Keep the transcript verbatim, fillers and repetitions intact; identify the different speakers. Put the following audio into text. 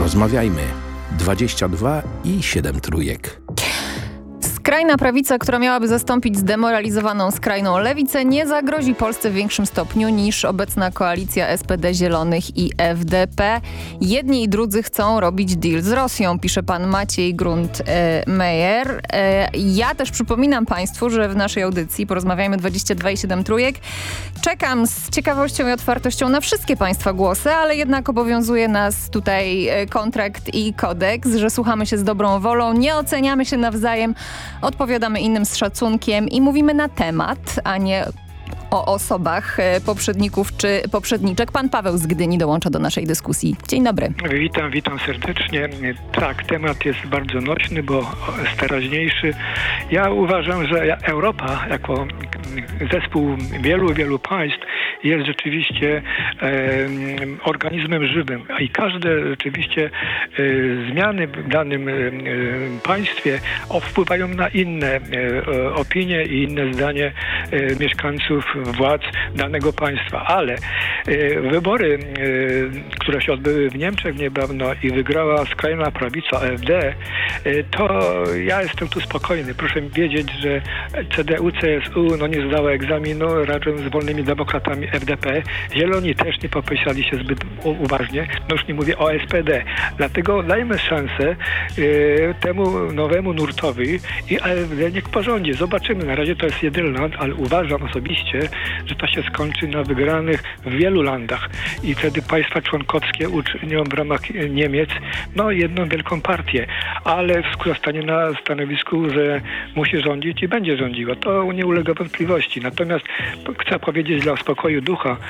Speaker 1: Porozmawiajmy. dwadzieścia dwa i siedem trójek.
Speaker 2: Skrajna prawica, która miałaby zastąpić zdemoralizowaną skrajną lewicę, nie zagrozi Polsce w większym stopniu niż obecna koalicja S P D, Zielonych i F D P. Jedni i drudzy chcą robić deal z Rosją, pisze pan Maciej Grunt-Meyer. E, ja też przypominam państwu, że w naszej audycji Porozmawiajmy dwadzieścia dwa i siedem trójek czekam z ciekawością i otwartością na wszystkie państwa głosy, ale jednak obowiązuje nas tutaj kontrakt i kodeks, że słuchamy się z dobrą wolą, nie oceniamy się nawzajem, odpowiadamy innym z szacunkiem i mówimy na temat, a nie o osobach poprzedników czy poprzedniczek. Pan Paweł z Gdyni dołącza do naszej dyskusji. Dzień dobry.
Speaker 3: Witam, witam serdecznie. Tak, temat jest bardzo nośny, bo teraźniejszy. Ja uważam, że Europa jako zespół wielu, wielu państw jest rzeczywiście e, organizmem żywym i każde rzeczywiście e, zmiany w danym e, państwie wpływają na inne e, opinie i inne zdanie e, mieszkańców władz danego państwa, ale e, wybory, e, które się odbyły w Niemczech niedawno i wygrała skrajna prawica A F D, e, to ja jestem tu spokojny. Proszę mi wiedzieć, że C D U, C S U no nie zdało egzaminu razem z wolnymi demokratami F D P. Zieloni też nie popisali się zbyt uważnie. No już nie mówię o S P D. Dlatego dajmy szansę e, temu nowemu nurtowi i A F D niech porządzi. Zobaczymy. Na razie to jest jedyny land, ale uważam osobiście, że to się skończy na wygranych w wielu landach i wtedy państwa członkowskie uczynią w ramach Niemiec no jedną wielką partię, ale zostanie na stanowisku, że musi rządzić i będzie rządziła. To nie ulega wątpliwości. Natomiast chcę powiedzieć dla spokoju ducha,